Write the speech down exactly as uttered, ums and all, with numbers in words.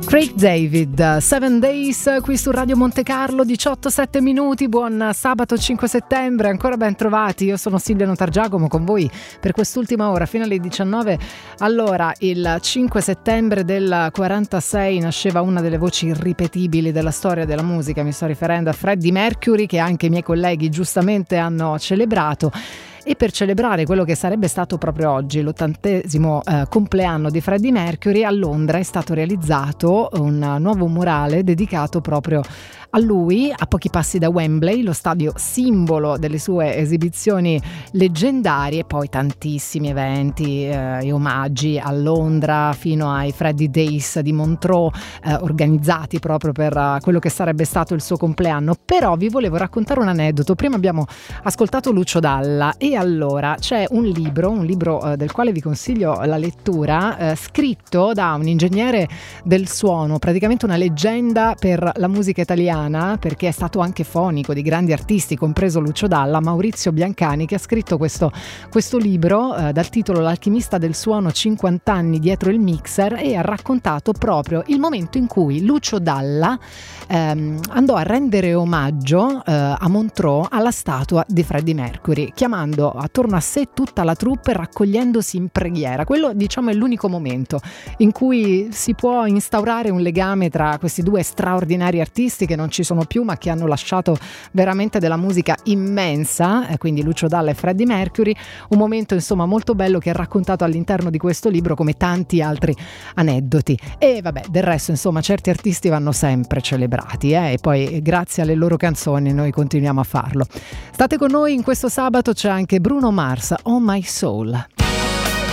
Craig David, Seven Days qui su Radio Monte Carlo, diciotto sette minuti, buon sabato cinque settembre, ancora ben trovati. Io sono Silvia Notargiacomo con voi per quest'ultima ora fino alle diciannove. Allora, il cinque settembre del quarantasei nasceva una delle voci irripetibili della storia della musica. Mi sto riferendo a Freddie Mercury, che anche i miei colleghi giustamente hanno celebrato. E per celebrare quello che sarebbe stato proprio oggi l'ottantesimo eh, compleanno di Freddie Mercury, a Londra è stato realizzato un nuovo murale dedicato proprio a lui, a pochi passi da Wembley, lo stadio simbolo delle sue esibizioni leggendarie. Poi tantissimi eventi eh, e omaggi a Londra, fino ai Freddie Days di Montreux, eh, organizzati proprio per uh, quello che sarebbe stato il suo compleanno. Però vi volevo raccontare un aneddoto. Prima abbiamo ascoltato Lucio Dalla, e allora c'è un libro, un libro eh, del quale vi consiglio la lettura, eh, scritto da un ingegnere del suono, praticamente una leggenda per la musica italiana, perché è stato anche fonico di grandi artisti, compreso Lucio Dalla, Maurizio Biancani, che ha scritto questo, questo libro eh, dal titolo L'alchimista del suono, cinquanta anni dietro il mixer, e ha raccontato proprio il momento in cui Lucio Dalla ehm, andò a rendere omaggio eh, a Montreux alla statua di Freddie Mercury, chiamando attorno a sé tutta la troupe e raccogliendosi in preghiera. Quello, diciamo, è l'unico momento in cui si può instaurare un legame tra questi due straordinari artisti che non ci sono più, ma che hanno lasciato veramente della musica immensa, eh, quindi Lucio Dalla e Freddie Mercury. Un momento insomma molto bello, che è raccontato all'interno di questo libro, come tanti altri aneddoti. E vabbè, del resto insomma certi artisti vanno sempre celebrati, eh, e poi grazie alle loro canzoni noi continuiamo a farlo. State con noi in questo sabato, c'è anche Bruno Mars, Oh My Soul.